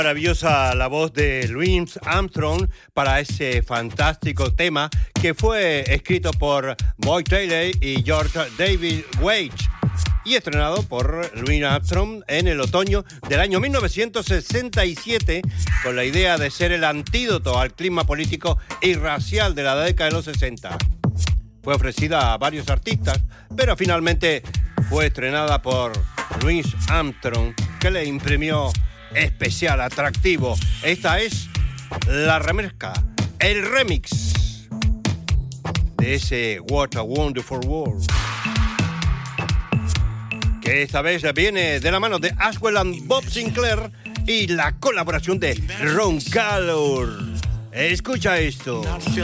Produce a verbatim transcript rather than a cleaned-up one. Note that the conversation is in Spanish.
Maravillosa la voz de Louis Armstrong para ese fantástico tema que fue escrito por Boy Taylor y George David Wage y estrenado por Louis Armstrong en el otoño del año mil novecientos sesenta y siete con la idea de ser el antídoto al clima político y racial de la década de los sesenta. Fue ofrecida a varios artistas, pero finalmente fue estrenada por Louis Armstrong, que le imprimió especial atractivo. Esta es la remezcla, el remix de ese What a Wonderful World, que esta vez viene de la mano de Aswell and Bob Sinclair y la colaboración de Ron Carter. Escucha esto.